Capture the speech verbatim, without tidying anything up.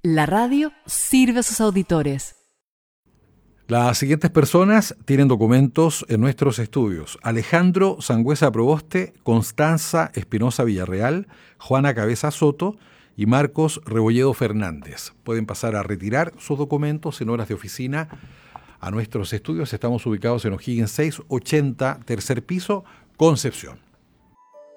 La radio sirve a sus auditores. Las siguientes personas tienen documentos en nuestros estudios: Alejandro Sangüesa Proboste, Constanza Espinosa Villarreal, Juana Cabeza Soto y Marcos Rebolledo Fernández. Pueden pasar a retirar sus documentos en horas de oficina a nuestros estudios. Estamos ubicados en O'Higgins seiscientos ochenta, tercer piso, Concepción.